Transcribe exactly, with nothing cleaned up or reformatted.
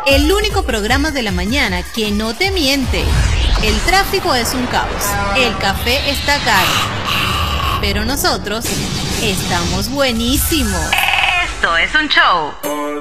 El único programa de la mañana que no te miente. El tráfico es un caos. El café está caro. Pero nosotros estamos buenísimos. Esto es un show.